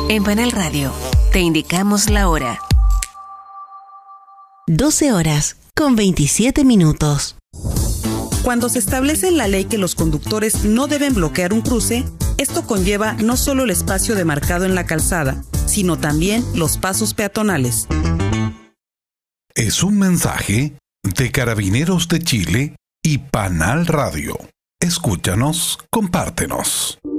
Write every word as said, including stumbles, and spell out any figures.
En Panel Radio te indicamos la hora. doce horas con veintisiete minutos. Cuando se establece en la ley que los conductores no deben bloquear un cruce, esto conlleva no solo el espacio demarcado en la calzada, sino también los pasos peatonales. Es un mensaje de Carabineros de Chile y Panal Radio. Escúchanos, compártenos.